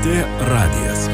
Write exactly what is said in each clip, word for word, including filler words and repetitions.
T radijas.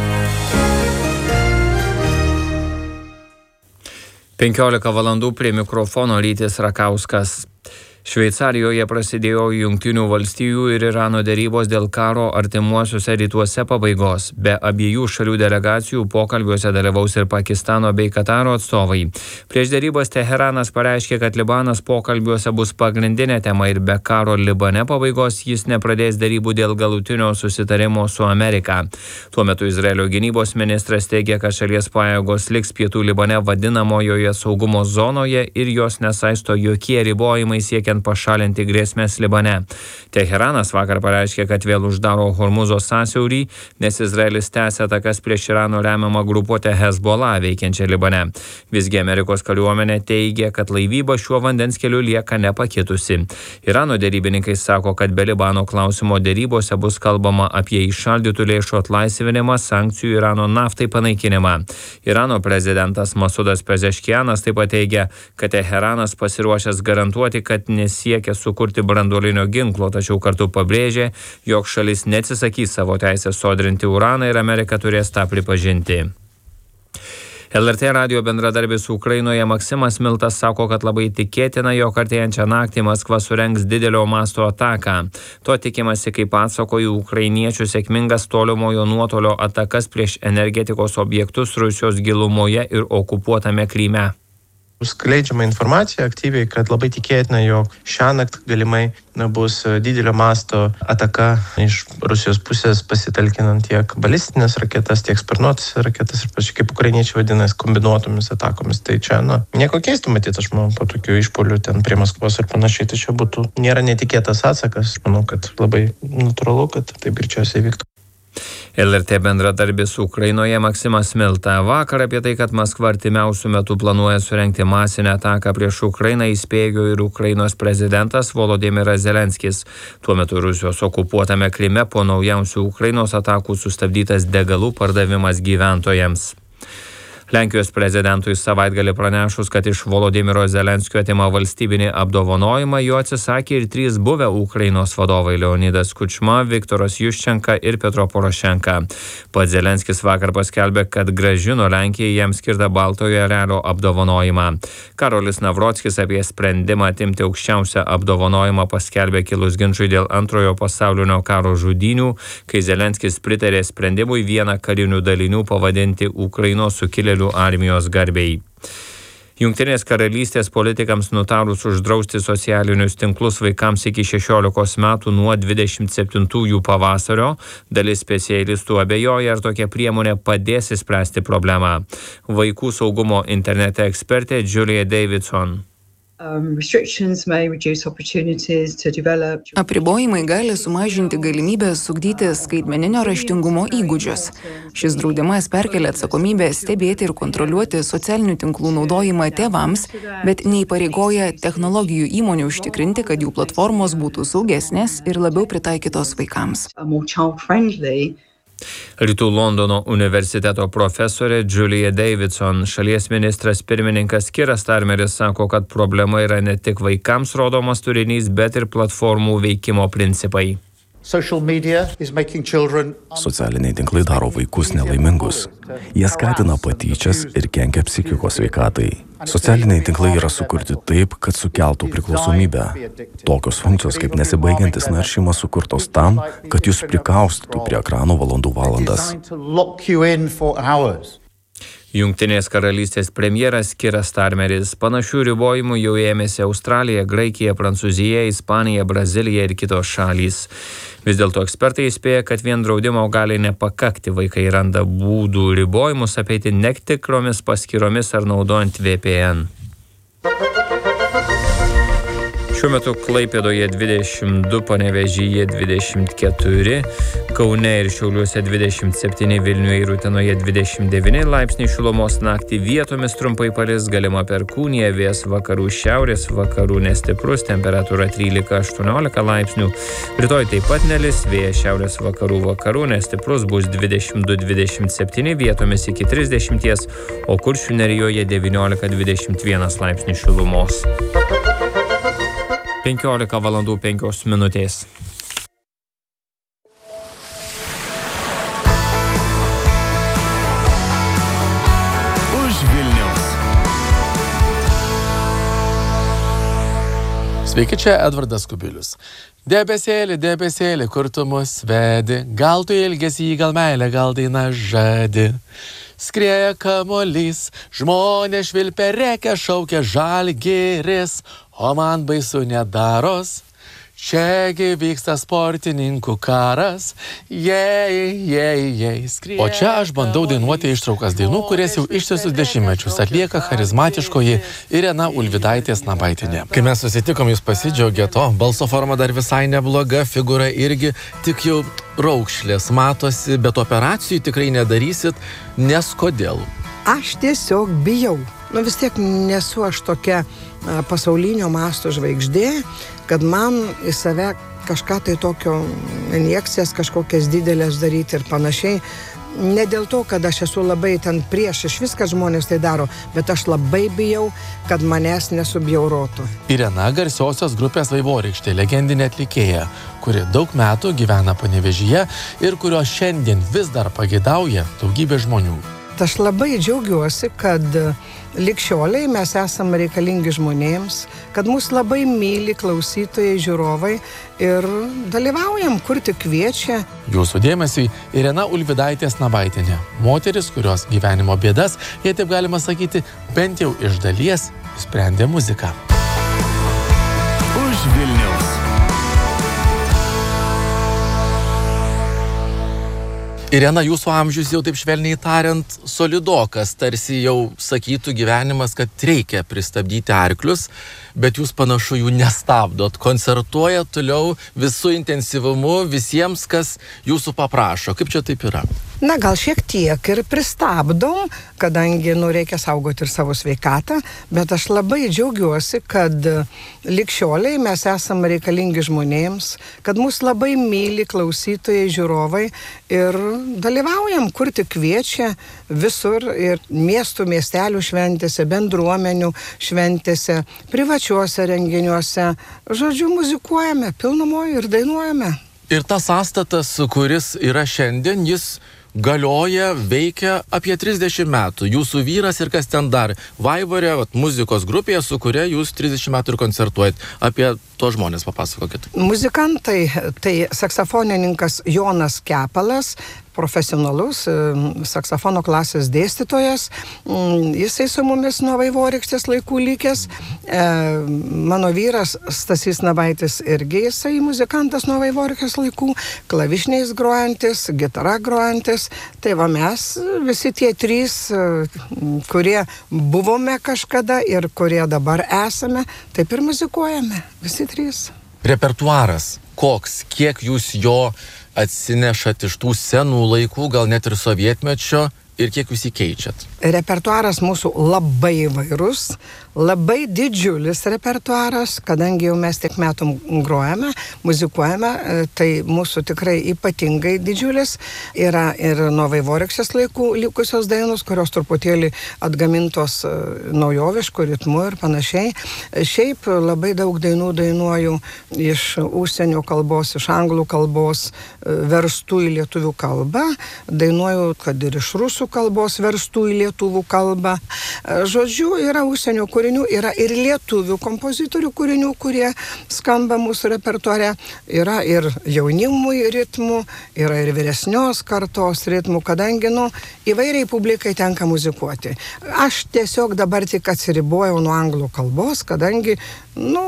penkiolika valandų prie mikrofono Rytis Rakauskas. Šveicarijoje prasidėjo Jungtinių valstijų ir Irano derybos dėl karo artimuosiuose rytuose pabaigos. Be abiejų šalių delegacijų pokalbiuose dalyvaus ir Pakistano bei Kataro atstovai. Prieš derybas Teheranas pareiškė, kad Libanas pokalbiuose bus pagrindinė tema ir be karo Libane pabaigos jis nepradės derybų dėl galutinio susitarimo su Amerika. Tuo metu Izraelio gynybos ministras teigia, kad šalies pajėgos liks pietų Libane vadinamojoje saugumo zonoje ir jos nesaisto jokie ribojimai siekiant pašalinti grėsmės Libane. Teheranas vakar pareiškė, kad vėl uždaro Hormuzo sąsiaurį, nes Izraelis tęsia atakas prieš Irano remiamą grupuotę Hezbollah veikiančią Libane. Visgi Amerikos kariuomenė teigia, kad laivyba šiuo vandens keliu lieka nepakitusi. Irano derybininkai sako, kad be Libano klausimo derybose bus kalbama apie įšaldytų lėšų atlaisvinimą, sankcijų Irano naftai panaikinimą. Irano prezidentas Masudas Pezeškianas taip pat teigia, kad Teheranas pasiruošęs garantuoti, kad nesiekia sukurti branduolinio ginklo, tačiau kartu pabrėžė, jog šalis neatsisakys savo teisę sodrinti uraną ir Amerika turės tą pripažinti. L R T radijo bendradarbis Ukrainoje Maksimas Miltas sako, kad labai tikėtina, jog artėjančią naktį Maskva surengs didelio masto ataką. To tikimasi kaip atsako į ukrainiečių sėkmingas tolimojo nuotolio atakas prieš energetikos objektus Rusijos gilumoje ir okupuotame Kryme. Skleidžiama informacija aktyviai, kad labai tikėtina, jog šiąnakt galimai bus didelio masto ataka iš Rusijos pusės pasitelkinant tiek balistinės raketas, tiek sparnuotas raketas ir pačiai kaip ukrainiečiai vadina kombinuotomis atakomis. Tai čia, na, nieko keistų matyti, aš manau, po tokių išpuolių ten prie Maskvos ir panašiai, tai čia būtų nėra netikėtas atsakas. Aš manau, kad labai natūralu, kad taip greičiausiai vyktų. L R T bendradarbis Ukrainoje Maksimas Milta vakar apie tai, kad Maskva artimiausių metų planuoja surengti masinę ataką prieš Ukrainą, įspėjo ir Ukrainos prezidentas Volodymyras Zelenskis. Tuo metu Rusijos okupuotame Kryme po naujausių Ukrainos atakų sustabdytas degalų pardavimas gyventojams. Lenkijos prezidentui savaitgalį pranešus, kad iš Volodymyro Zelenskio atima valstybinį apdovanojimą, jo atsisakė ir trys buvę Ukrainos vadovai Leonidas Kučma, Viktoras Juščenka ir Petro Porošenka. Pats Zelenskis vakar paskelbė, kad grąžino Lenkijai jam skirtą Baltojo erelio apdovanojimą. Karolis Navrockis apie sprendimą atimti aukščiausią apdovanojimą paskelbė kilus ginčui dėl antrojo pasaulinio karo žudynių, kai Zelenskis pritarė sprendimui vieną karinių dalinių pavadinti Ukrainos sukilėlių armijos garbei. Jungtinės karalystės politikams nutarus uždrausti socialinius tinklus vaikams iki šešiolikos metų nuo dvidešimt septintųjų pavasario, dalis specialistų abejoja, ar tokia priemonė padės išspręsti problemą. Vaikų saugumo internete ekspertė Julia Davidson. Apribojimai gali sumažinti galimybę ugdyti skaitmeninio raštingumo įgūdžius. Šis draudimas perkelia atsakomybę stebėti ir kontroliuoti socialinių tinklų naudojimą tėvams, bet neįpareigoja technologijų įmonių užtikrinti, kad jų platformos būtų saugesnės ir labiau pritaikytos vaikams. Rytų Londono universiteto profesorė Julia Davidson. Šalies ministras pirmininkas Kiras Starmeris sako, kad problema yra ne tik vaikams rodomas turinys, bet ir platformų veikimo principai. Socialiniai tinklai daro vaikus nelaimingus. Jie skatina patyčias ir kenkia psichikos sveikatai. Socialiniai tinklai yra sukurti taip, kad sukeltų priklausomybę. Tokios funkcijos kaip nesibaigiantis naršymas sukurtos tam, kad jūs prikaustytų prie ekrano valandų valandas. Jungtinės karalystės premjeras Kiras Starmeris. Panašių ribojimų jau ėmėsi Australija, Graikija, Prancūzija, Ispanija, Brazilija ir kitos šalys. Vis dėlto ekspertai įspėja, kad vien draudimo gali nepakakti. Vaikai randa būdų ribojimus apeiti netikromis paskyromis ar naudojant V P N. Šiuo metu Klaipėdoje dvidešimt du, Panevėžyje dvidešimt keturi, Kaune ir Šiauliuose dvidešimt septyni, Vilniuje ir Utenoje dvidešimt devyni laipsniai šilumos. Naktį vietomis trumpai palis, galima perkūnija, vėjas vakarų šiaurės, vakarų nestiprus, temperatūra trylika aštuoniolika laipsnių. Rytoj taip pat nelis, vėjas šiaurės vakarų vakarų nestiprus, bus dvidešimt du dvidešimt septyni, vietomis iki trisdešimt, o Kuršių nerijoje devyniolika dvidešimt vienas laipsnių šilumos. penkiolika valandų penkios minutės. Sveiki, čia Edvardas Kubilius. Debesėlį, debesėlį, kur tu mus vedi, gal tu ilgesį, gal meilę, gal daina žadi. Skrieja kamuolys, žmonės švilpia, rėkia, šaukia Žalgiris, o man baisu nedaros. Čiagi vyksta sportininkų karas, jei, jei, jei, skrieja. O čia aš bandau dainuoti ištraukas dainų, kurias jau ištisus dešimtmečius atlieka charizmatiškoji Irena Ulvydaitė-Snabaitinė. Kai mes susitikom, jūs pasidžiaugėt, o balso forma dar visai nebloga, figūra irgi, tik jau raukšlės matosi, bet operacijų tikrai nedarysit, nes kodėl? Aš tiesiog bijau. Nu vis tiek nesu aš tokia a, pasaulinio masto žvaigždė, kad man į save kažką tai tokio injekcijas, kažkokias didelės daryti ir panašiai. Ne dėl to, kad aš esu labai ten prieš, iš viską žmonės tai daro, bet aš labai bijau, kad manęs nesubjaurotų. Irena garsiosios grupės Vaivorykštė, legendinė atlikėja, kuri daug metų gyvena Panevėžyje ir kurio šiandien vis dar pageidauja daugybė žmonių. Aš labai džiaugiuosi, kad lig šioliai mes esame reikalingi žmonėms, kad mus labai myli klausytojai, žiūrovai ir dalyvaujam, kur tik kviečia. Jūsų dėmesiui Irena Ulvydaitė-Snabaitinė, moteris, kurios gyvenimo bėdas, jei taip galima sakyti, bent jau iš dalies sprendė muzika. Už Vilniaus. Irena, jūsų amžius jau taip švelniai tariant solidokas, tarsi jau sakytų gyvenimas, kad reikia pristabdyti arklius, bet jūs panašu jų nestabdot, koncertuojat toliau visų intensyvumu visiems, kas jūsų paprašo. Kaip čia taip yra? Na, gal šiek tiek ir pristabdom, kadangi, nu, reikia saugoti ir savo sveikatą, bet aš labai džiaugiuosi, kad lig šioliai mes esame reikalingi žmonėms, kad mus labai myli klausytojai, žiūrovai ir dalyvaujam, kur tik kviečia visur ir miestų, miestelių šventėse, bendruomenių šventėse, privačiuose renginiuose. Žodžiu, muzikuojame pilnumoje ir dainuojame. Ir tas sąstatas, kuris yra šiandien, jis galioja, veikia apie trisdešimt metų. Jūsų vyras ir kas ten dar. Vaivorė, vat, muzikos grupėje, su kuria jūs trisdešimt metų ir koncertuojat. Apie to žmonės papasakokit. Muzikantai, tai saksofonininkas Jonas Kepalas, profesionalus saksofono klasės dėstytojas. Jisai su mumis nuo Vaivorykštės laikų likęs. Mano vyras Stasys Nabaitis irgi jisai muzikantas nuo Vaivorykštės laikų, klavišiniais grojantis, gitara grojantis. Tai va mes visi tie trys, kurie buvome kažkada ir kurie dabar esame, taip ir muzikuojame. Visi trys. Repertuaras koks? Kiek jūs jo atsinešat iš tų senų laikų, gal net ir sovietmečio, ir kiek jūs jį keičiat? Repertuaras mūsų labai įvairus, labai didžiulis repertuaras, kadangi jau mes tiek metų grojame, muzikuojame, tai mūsų tikrai ypatingai didžiulis. Yra ir nuo Vaivorykštės laikų likusios dainos, kurios truputėlį atgamintos naujoviškų ritmų ir panašiai. Šiaip labai daug dainų dainuoju iš užsienio kalbos, iš anglų kalbos, verstų į lietuvių kalbą. Dainuoju, kad ir iš rusų kalbos verstų į lietuvių kalbą. Žodžiu, yra užsienio kūrinių, yra ir lietuvių kompozitorių kūrinių, kurie skamba mūsų repertuare. Yra ir jaunimui ritmų, yra ir vyresnios kartos ritmų, kadangi, nu, įvairiai publikai tenka muzikuoti. Aš tiesiog dabar tik atsiribojau nuo anglų kalbos, kadangi, nu,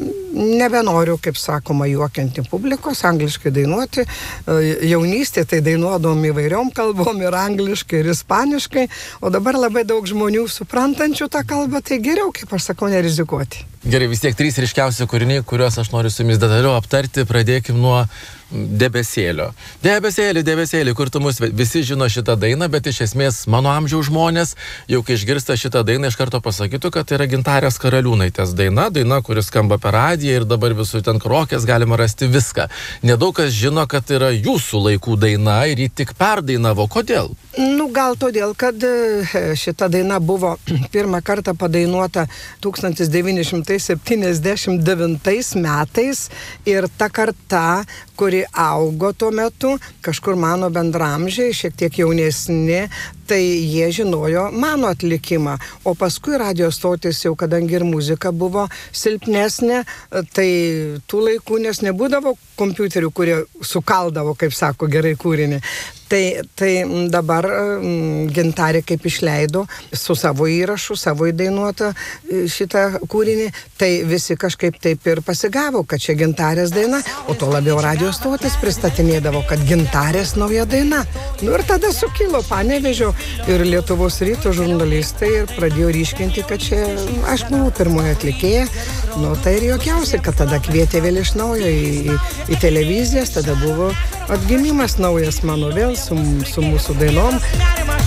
nebenoriu, kaip sakoma, juokinti publikos, angliškai dainuoti. Jaunystė tai dainuodom įvairiom kalbom, ir angliškai, ir ispaniškai, o dabar labai daug žmonių suprantančių tą kalbą, tai geriau, kaip aš sakau, nerizikuoti. Gerai, vis tiek trys ryškiausi kūriniai, kuriuos aš noriu su jumis detaliau aptarti. Pradėkim nuo Debesėlio. Debesėlį, debesėlį, kur tu mus, visi žino šitą dainą, bet iš esmės mano amžiaus žmonės, jau kai išgirsta šitą dainą, iš karto pasakytų, kad tai yra Gintarės Karaliūnaitės daina, daina, kuris skamba per radiją ir dabar visų ten krokės galima rasti viską. Nedaug kas žino, kad tai yra jūsų laikų daina ir jį tik perdainavo. Kodėl? Nu, gal todėl, kad šita daina buvo pirmą kartą padainuota tūkstantis devyni šimtai septyniasdešimt devintais metais ir ta karta, kuri augo tuo metu, kažkur mano bendramžiai, šiek tiek jaunesni, tai jie žinojo mano atlikimą. O paskui radio stotis jau, kadangi ir muzika buvo silpnesnė, tai tų laikų, nes nebūdavo kompiuterių, kurie sukaldavo, kaip sako, gerai kūrinį. Tai, tai dabar Gintarė kaip išleido su savo įrašu, savo įdainuotą šitą kūrinį, tai visi kažkaip taip ir pasigavo, kad čia Gintarės daina, o to labiau radio stotis pristatinėdavo, kad Gintarės nauja daina. Nu ir tada sukilo Panevėžio ir Lietuvos ryto žurnalistai ir pradėjo ryškinti, kad čia aš buvau pirmoji atlikėja. Nu tai ir jokiausia, kad tada kvietė vėl iš naujo į, į, į televizijas, tada buvo atgimimas naujas mano vėl su, su mūsų dainom.